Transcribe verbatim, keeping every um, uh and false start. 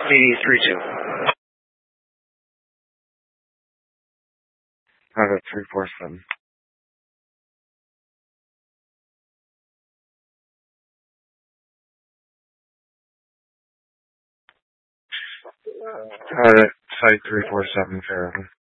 eighty-three two. Private three four seven. Private site three four seven, Fairhaven.